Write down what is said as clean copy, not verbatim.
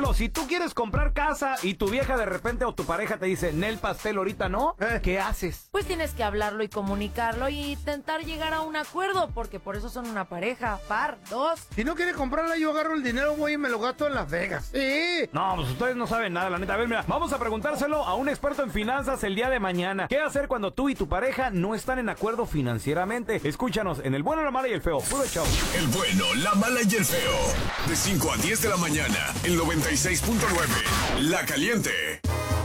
ejemplo, si tú quieres comprar casa y tu vieja de repente o tu pareja te dice, Nel pastel ahorita no, ¿qué haces? Pues tienes que hablarlo y comunicarlo y intentar llegar a un acuerdo, porque por eso son una pareja, par, dos. Si no quiere comprarla, yo agarro el dinero, voy y me lo gasto en Las Vegas. Sí. No, pues ustedes no saben nada, la neta. A ver, mira, vamos a preguntárselo a un experto en finanzas el día de mañana. ¿Qué hacer cuando tú y tu pareja no están en acuerdo financieramente? Escúchanos en El Bueno, la Mala y el Feo. Puro show. El Bueno, la Mala y el Feo. De 5 a 10 de la mañana, el 96.9. La Caliente.